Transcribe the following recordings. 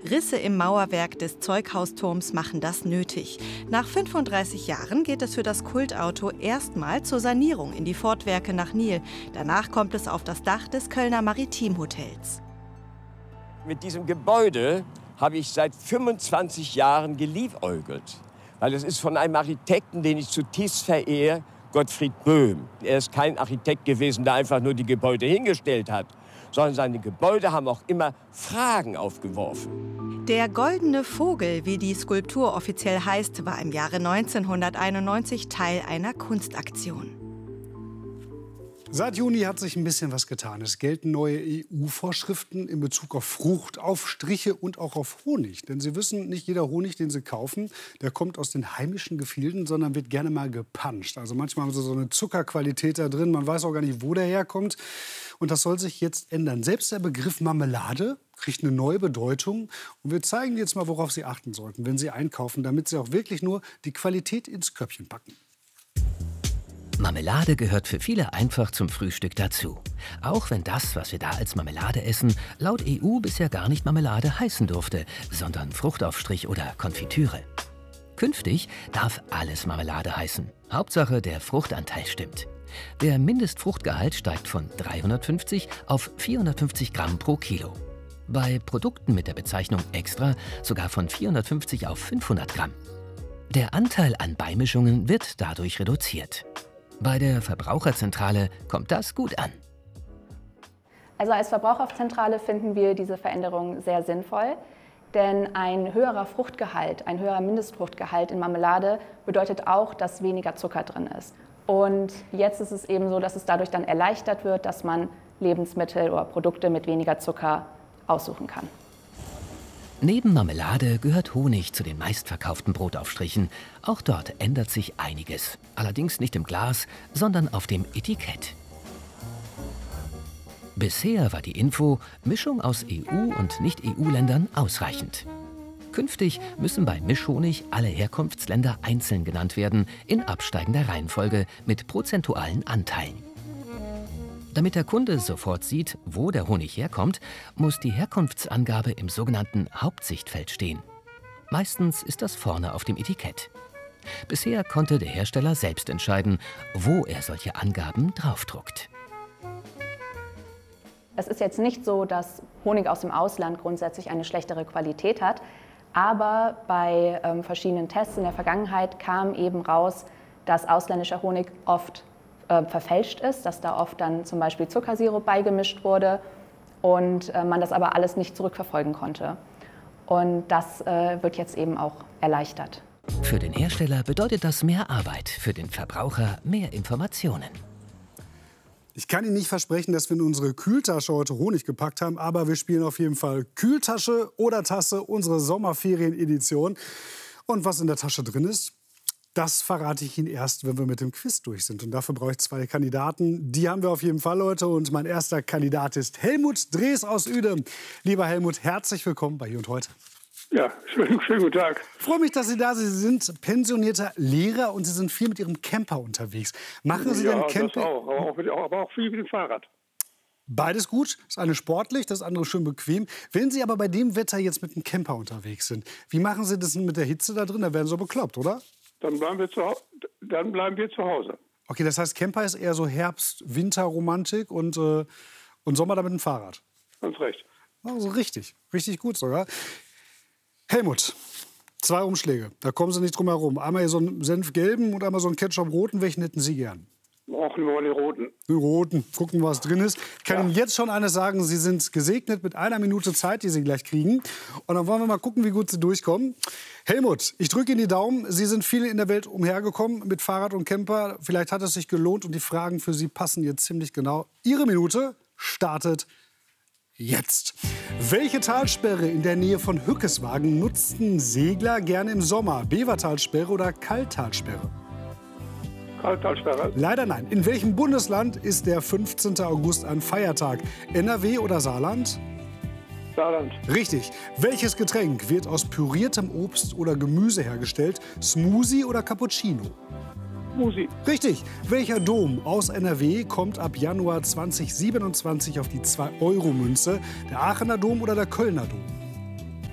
Risse im Mauerwerk des Zeughausturms machen das nötig. Nach 35 Jahren geht es für das Kultauto erstmal zur Sanierung in die Fortwerke nach Nil. Danach kommt es auf das Dach des Kölner Maritimhotels. Mit diesem Gebäude habe ich seit 25 Jahren geliebäugelt. Weil es ist von einem Architekten, den ich zutiefst verehre, Gottfried Böhm. Er ist kein Architekt gewesen, der einfach nur die Gebäude hingestellt hat, sondern seine Gebäude haben auch immer Fragen aufgeworfen. Der Goldene Vogel, wie die Skulptur offiziell heißt, war im Jahre 1991 Teil einer Kunstaktion. Seit Juni hat sich ein bisschen was getan. Es gelten neue EU-Vorschriften in Bezug auf Fruchtaufstriche und auch auf Honig. Denn Sie wissen, nicht jeder Honig, den Sie kaufen, der kommt aus den heimischen Gefilden, sondern wird gerne mal gepanscht. Also manchmal haben Sie so eine Zuckerqualität da drin, man weiß auch gar nicht, wo der herkommt. Und das soll sich jetzt ändern. Selbst der Begriff Marmelade kriegt eine neue Bedeutung. Und wir zeigen Ihnen jetzt mal, worauf Sie achten sollten, wenn Sie einkaufen, damit Sie auch wirklich nur die Qualität ins Körbchen packen. Marmelade gehört für viele einfach zum Frühstück dazu. Auch wenn das, was wir da als Marmelade essen, laut EU bisher gar nicht Marmelade heißen durfte, sondern Fruchtaufstrich oder Konfitüre. Künftig darf alles Marmelade heißen. Hauptsache, der Fruchtanteil stimmt. Der Mindestfruchtgehalt steigt von 350 auf 450 Gramm pro Kilo. Bei Produkten mit der Bezeichnung Extra sogar von 450 auf 500 Gramm. Der Anteil an Beimischungen wird dadurch reduziert. Bei der Verbraucherzentrale kommt das gut an. Also als Verbraucherzentrale finden wir diese Veränderung sehr sinnvoll, denn ein höherer Fruchtgehalt, ein höherer Mindestfruchtgehalt in Marmelade bedeutet auch, dass weniger Zucker drin ist. Und jetzt ist es eben so, dass es dadurch dann erleichtert wird, dass man Lebensmittel oder Produkte mit weniger Zucker aussuchen kann. Neben Marmelade gehört Honig zu den meistverkauften Brotaufstrichen. Auch dort ändert sich einiges. Allerdings nicht im Glas, sondern auf dem Etikett. Bisher war die Info Mischung aus EU- und Nicht-EU-Ländern ausreichend. Künftig müssen bei Mischhonig alle Herkunftsländer einzeln genannt werden, in absteigender Reihenfolge mit prozentualen Anteilen. Damit der Kunde sofort sieht, wo der Honig herkommt, muss die Herkunftsangabe im sogenannten Hauptsichtfeld stehen. Meistens ist das vorne auf dem Etikett. Bisher konnte der Hersteller selbst entscheiden, wo er solche Angaben draufdruckt. Es ist jetzt nicht so, dass Honig aus dem Ausland grundsätzlich eine schlechtere Qualität hat, aber bei verschiedenen Tests in der Vergangenheit kam eben raus, dass ausländischer Honig oft verfälscht ist, dass da oft dann zum Beispiel Zuckersirup beigemischt wurde und man das aber alles nicht zurückverfolgen konnte. Und das wird jetzt eben auch erleichtert. Für den Hersteller bedeutet das mehr Arbeit, für den Verbraucher mehr Informationen. Ich kann Ihnen nicht versprechen, dass wir in unsere Kühltasche heute Honig gepackt haben, aber wir spielen auf jeden Fall Kühltasche oder Tasse, unsere Sommerferien-Edition. Und was in der Tasche drin ist, das verrate ich Ihnen erst, wenn wir mit dem Quiz durch sind. Und dafür brauche ich 2 Kandidaten. Die haben wir auf jeden Fall heute. Und mein erster Kandidat ist Helmut Drees aus Uedem. Lieber Helmut, herzlich willkommen bei Hier und Heute. Ja, schönen guten Tag. Ich freue mich, dass Sie da sind. Sie sind pensionierter Lehrer und Sie sind viel mit Ihrem Camper unterwegs. Machen Sie denn Camping? Ja, das auch, aber auch viel mit dem Fahrrad. Beides gut. Das eine sportlich, das andere schön bequem. Wenn Sie aber bei dem Wetter jetzt mit dem Camper unterwegs sind, wie machen Sie das denn mit der Hitze da drin? Da werden Sie so bekloppt, oder? Dann bleiben wir zu Hause. Okay, das heißt, Camper ist eher so Herbst-Winter-Romantik und Sommer da mit dem Fahrrad. Ganz recht. Also richtig gut sogar. Helmut, 2 Umschläge, da kommen Sie nicht drum herum. Einmal hier so einen Senfgelben und einmal so einen Ketchup-roten. Welchen hätten Sie gern? Auch nur den roten. Den roten. Gucken, was drin ist. Ich kann Ihnen jetzt schon eines sagen, Sie sind gesegnet mit 1 Minute Zeit, die Sie gleich kriegen. Und dann wollen wir mal gucken, wie gut Sie durchkommen. Helmut, ich drücke Ihnen die Daumen. Sie sind viel in der Welt umhergekommen mit Fahrrad und Camper. Vielleicht hat es sich gelohnt und die Fragen für Sie passen jetzt ziemlich genau. Ihre Minute startet jetzt. Welche Talsperre in der Nähe von Hückeswagen nutzten Segler gerne im Sommer? Bevertalsperre oder Kalttalsperre? Kalttalsperre. Leider nein. In welchem Bundesland ist der 15. August ein Feiertag? NRW oder Saarland? Saarland. Richtig. Welches Getränk wird aus püriertem Obst oder Gemüse hergestellt? Smoothie oder Cappuccino? Smoothie. Richtig. Welcher Dom aus NRW kommt ab Januar 2027 auf die 2-Euro-Münze? Der Aachener Dom oder der Kölner Dom?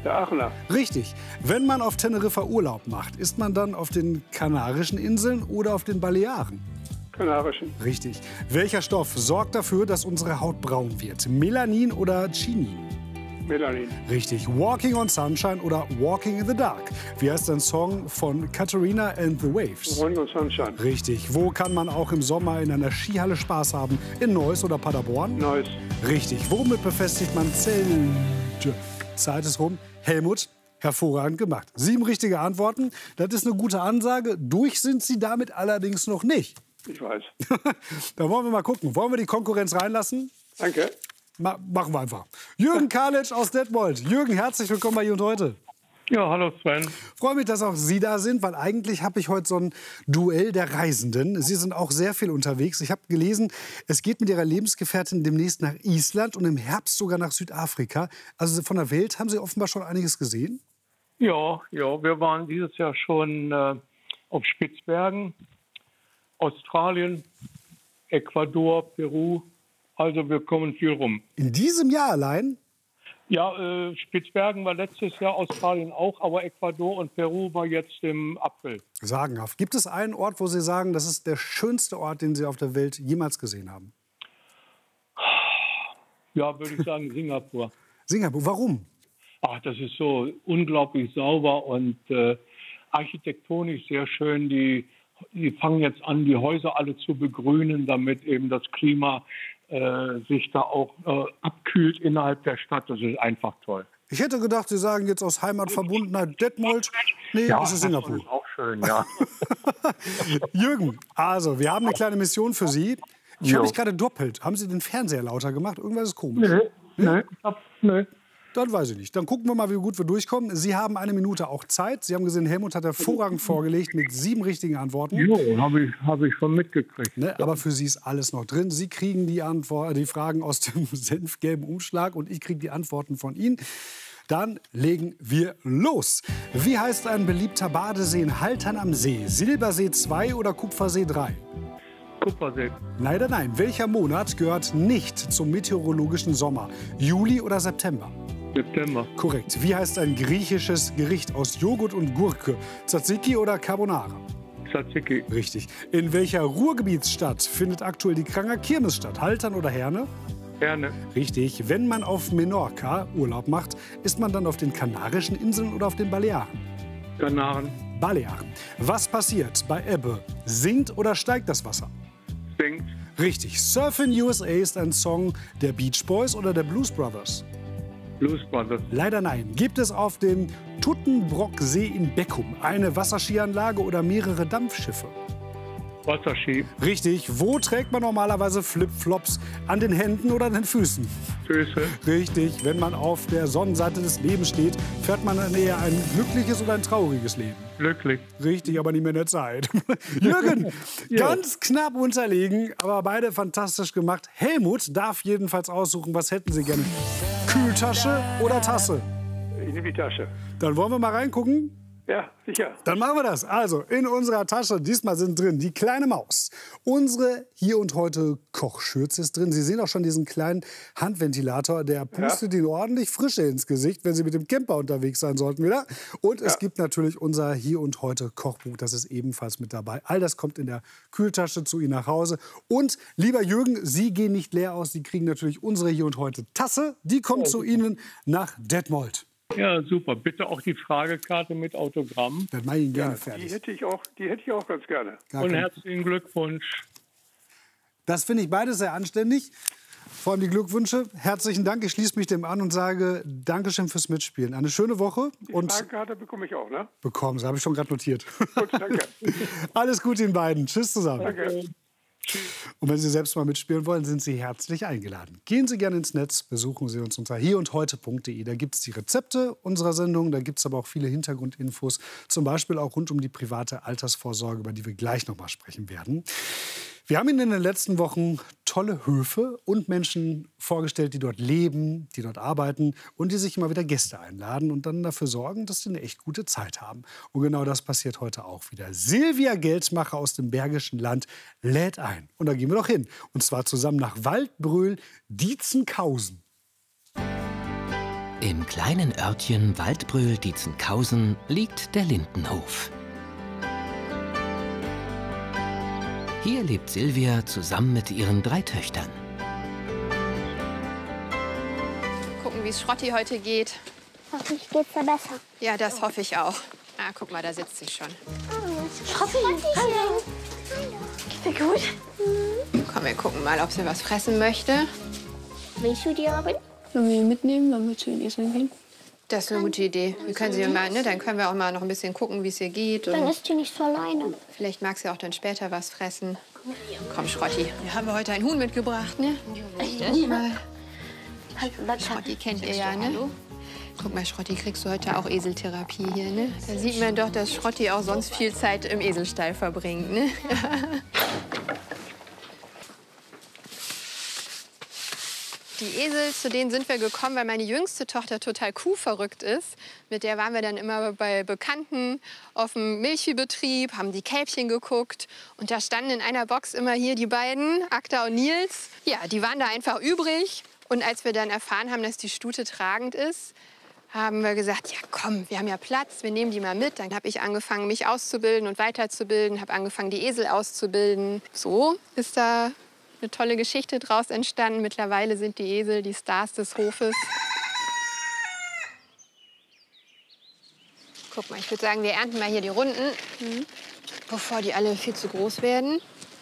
Der Aachener. Richtig. Wenn man auf Teneriffa Urlaub macht, ist man dann auf den Kanarischen Inseln oder auf den Balearen? Kanarischen. Richtig. Welcher Stoff sorgt dafür, dass unsere Haut braun wird? Melanin oder Chinin? Melanin. Richtig. Walking on Sunshine oder Walking in the Dark? Wie heißt ein Song von Katarina and the Waves? Ronny und Sunshine. Richtig. Wo kann man auch im Sommer in einer Skihalle Spaß haben? In Neuss oder Paderborn? Neuss. Richtig. Womit befestigt man Zelte? Zeit ist rum. Helmut, hervorragend gemacht. 7 richtige Antworten. Das ist eine gute Ansage. Durch sind Sie damit allerdings noch nicht. Ich weiß. Da wollen wir mal gucken. Wollen wir die Konkurrenz reinlassen? Danke. Machen wir einfach. Jürgen Kalic aus Detmold. Jürgen, herzlich willkommen bei Hier und Heute. Ja, hallo Sven. Freue mich, dass auch Sie da sind, weil eigentlich habe ich heute so ein Duell der Reisenden. Sie sind auch sehr viel unterwegs. Ich habe gelesen, es geht mit Ihrer Lebensgefährtin demnächst nach Island und im Herbst sogar nach Südafrika. Also von der Welt haben Sie offenbar schon einiges gesehen? Ja, wir waren dieses Jahr schon auf Spitzbergen, Australien, Ecuador, Peru. Also wir kommen viel rum. In diesem Jahr allein? Ja, Spitzbergen war letztes Jahr, Australien auch, aber Ecuador und Peru war jetzt im April. Sagenhaft. Gibt es einen Ort, wo Sie sagen, das ist der schönste Ort, den Sie auf der Welt jemals gesehen haben? Ja, würde ich sagen Singapur. Singapur, warum? Ach, das ist so unglaublich sauber und architektonisch sehr schön. Die fangen jetzt an, die Häuser alle zu begrünen, damit eben das Klima sich da auch abkühlt innerhalb der Stadt. Das ist einfach toll. Ich hätte gedacht, Sie sagen jetzt aus Heimatverbundenheit Detmold. Nee, Ja, das ist Singapur. Das ist auch schön, ja. Jürgen, also wir haben eine kleine Mission für Sie. Ich Jo. habe mich gerade doppelt. Haben Sie den Fernseher lauter gemacht? Irgendwas ist komisch. Nee. Dann weiß ich nicht. Dann gucken wir mal, wie gut wir durchkommen. Sie haben 1 Minute auch Zeit. Sie haben gesehen, Helmut hat hervorragend vorgelegt mit 7 richtigen Antworten. Jo, hab ich schon mitgekriegt. Ne, aber für Sie ist alles noch drin. Sie kriegen die Fragen aus dem senfgelben Umschlag und ich kriege die Antworten von Ihnen. Dann legen wir los. Wie heißt ein beliebter Badesee in Haltern am See? Silbersee 2 oder Kupfersee 3? Kupfersee. Leider nein. Welcher Monat gehört nicht zum meteorologischen Sommer? Juli oder September? September. Korrekt. Wie heißt ein griechisches Gericht aus Joghurt und Gurke? Tzatziki oder Carbonara? Tzatziki. Richtig. In welcher Ruhrgebietsstadt findet aktuell die Kranger Kirmes statt? Haltern oder Herne? Gerne. Richtig. Wenn man auf Menorca Urlaub macht, ist man dann auf den Kanarischen Inseln oder auf den Balearen? Kanaren. Balearen. Was passiert bei Ebbe? Sinkt oder steigt das Wasser? Singt. Richtig. Surfin' USA ist ein Song der Beach Boys oder der Blues Brothers? Blues Brothers. Leider nein. Gibt es auf dem Tuttenbrocksee in Beckum eine Wasserskianlage oder mehrere Dampfschiffe? Wasserski. Richtig. Wo trägt man normalerweise Flipflops? An den Händen oder an den Füßen? Füße. Richtig. Wenn man auf der Sonnenseite des Lebens steht, fährt man dann eher ein glückliches oder ein trauriges Leben? Glücklich. Richtig, aber nicht mehr in der Zeit. Jürgen, ganz knapp unterlegen, aber beide fantastisch gemacht. Helmut darf jedenfalls aussuchen, was hätten Sie gerne? Kühltasche oder Tasse? Ich nehme die Tasche. Dann wollen wir mal reingucken. Ja, sicher. Dann machen wir das. Also, in unserer Tasche, diesmal sind drin die kleine Maus. Unsere Hier und Heute Kochschürze ist drin. Sie sehen auch schon diesen kleinen Handventilator, der pustet Ihnen ordentlich Frische ins Gesicht, wenn Sie mit dem Camper unterwegs sein sollten wieder. Und es gibt natürlich unser Hier und Heute Kochbuch, das ist ebenfalls mit dabei. All das kommt in der Kühltasche zu Ihnen nach Hause. Und, lieber Jürgen, Sie gehen nicht leer aus. Sie kriegen natürlich unsere Hier und Heute Tasse. Die kommt zu Ihnen nach Detmold. Ja, super. Bitte auch die Fragekarte mit Autogramm. Das mache ich Ihnen gerne Die fertig. hätte ich auch ganz gerne. Gar Und kein- herzlichen Glückwunsch. Das finde ich beides sehr anständig. Vor allem die Glückwünsche. Herzlichen Dank. Ich schließe mich dem an und sage Dankeschön fürs Mitspielen. Eine schöne Woche. Die Und Fragekarte bekomme ich auch, ne? bekommen Sie, habe ich schon gerade notiert. Gut, danke. Alles Gute Ihnen beiden. Tschüss zusammen. Danke. Und wenn Sie selbst mal mitspielen wollen, sind Sie herzlich eingeladen. Gehen Sie gerne ins Netz, besuchen Sie uns unter hierundheute.de. Da gibt es die Rezepte unserer Sendung, da gibt es aber auch viele Hintergrundinfos, zum Beispiel auch rund um die private Altersvorsorge, über die wir gleich noch mal sprechen werden. Wir haben Ihnen in den letzten Wochen tolle Höfe und Menschen vorgestellt, die dort leben, die dort arbeiten und die sich immer wieder Gäste einladen und dann dafür sorgen, dass sie eine echt gute Zeit haben. Und genau das passiert heute auch wieder. Silvia Geldmacher aus dem Bergischen Land lädt ein. Und da gehen wir doch hin. Und zwar zusammen nach Waldbröl-Dietzenkhausen. Im kleinen Örtchen Waldbröl-Dietzenkhausen liegt der Lindenhof. Hier lebt Silvia zusammen mit ihren 3 Töchtern. Gucken, wie es Schrotti heute geht. Hoffentlich geht's ja besser. Ja, das hoffe ich auch. Ah, guck mal, da sitzt sie schon. Schrotti, hallo. Geht's dir gut? Komm, wir gucken mal, ob sie was fressen möchte. Willst du die Robin? Sollen wir ihn mitnehmen, wenn wir zu den Eseln gehen? Das ist eine gute Idee. Wir können sie mal, ne? Dann können wir auch mal noch ein bisschen gucken, wie es ihr geht. Dann Und ist sie nicht so alleine. vielleicht mag sie auch dann später was fressen. Komm, Schrotti. Wir haben heute ein Huhn mitgebracht, ne? Echt? Mal. Schrotti kennt ihr ja, ne? Guck mal, Schrotti, kriegst du heute auch Eseltherapie hier, ne? Da sieht man doch, dass Schrotti auch sonst viel Zeit im Eselstall verbringt, ne? Die Esel, zu denen sind wir gekommen, weil meine jüngste Tochter total kuhverrückt ist. Mit der waren wir dann immer bei Bekannten auf dem Milchviehbetrieb, haben die Kälbchen geguckt. Und da standen in einer Box immer hier die beiden, Akta und Nils. Ja, die waren da einfach übrig. Und als wir dann erfahren haben, dass die Stute tragend ist, haben wir gesagt, ja komm, wir haben ja Platz, wir nehmen die mal mit. Dann habe ich angefangen, mich auszubilden und weiterzubilden, habe angefangen, die Esel auszubilden. So ist da eine tolle Geschichte draus entstanden. Mittlerweile sind die Esel die Stars des Hofes. Guck mal, ich würde sagen, wir ernten mal hier die Runden, bevor die alle viel zu groß werden.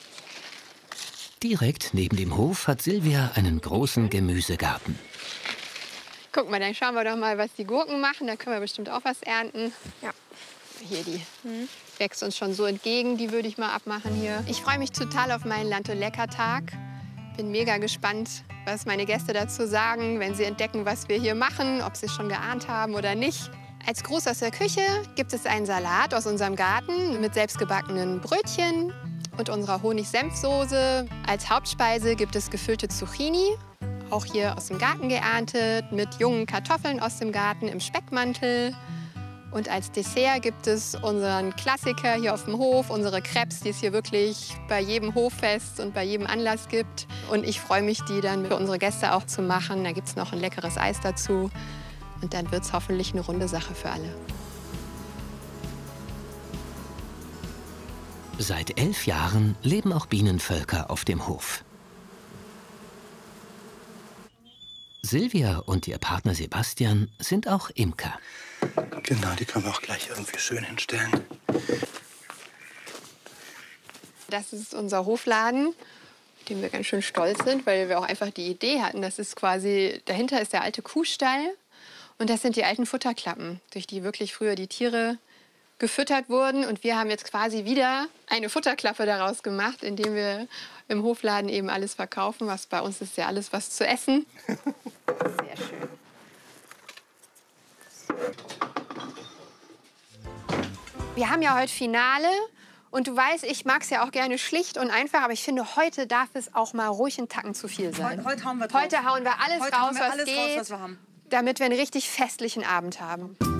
Direkt neben dem Hof hat Silvia einen großen Gemüsegarten. Guck mal, dann schauen wir doch mal, was die Gurken machen. Da können wir bestimmt auch was ernten. Ja, hier die wächst uns schon so entgegen. Die würde ich mal abmachen hier. Ich freue mich total auf meinen Land- und Leckertag. Bin mega gespannt, was meine Gäste dazu sagen, wenn sie entdecken, was wir hier machen, ob sie es schon geahnt haben oder nicht. Als Gruß aus der Küche gibt es einen Salat aus unserem Garten mit selbstgebackenen Brötchen und unserer Honig-Senf-Soße. Als Hauptspeise gibt es gefüllte Zucchini, auch hier aus dem Garten geerntet, mit jungen Kartoffeln aus dem Garten im Speckmantel. Und als Dessert gibt es unseren Klassiker hier auf dem Hof, unsere Crêpes, die es hier wirklich bei jedem Hoffest und bei jedem Anlass gibt. Und ich freue mich, die dann für unsere Gäste auch zu machen. Da gibt es noch ein leckeres Eis dazu. Und dann wird es hoffentlich eine runde Sache für alle. Seit 11 Jahren leben auch Bienenvölker auf dem Hof. Silvia und ihr Partner Sebastian sind auch Imker. Genau, die können wir auch gleich irgendwie schön hinstellen. Das ist unser Hofladen, auf den wir ganz schön stolz sind, weil wir auch einfach die Idee hatten, das ist quasi, dahinter ist der alte Kuhstall und das sind die alten Futterklappen, durch die wirklich früher die Tiere gefüttert wurden. Und wir haben jetzt quasi wieder eine Futterklappe daraus gemacht, indem wir im Hofladen eben alles verkaufen. Was bei uns ist ja alles was zu essen. Sehr schön. Wir haben ja heute Finale. Und du weißt, ich mag es ja auch gerne schlicht und einfach, aber ich finde, heute darf es auch mal ruhig einen Tacken zu viel sein. Heute hauen wir drauf. Heute hauen wir alles heute raus, hauen wir was alles geht, raus, was wir haben. damit wir einen richtig festlichen Abend haben.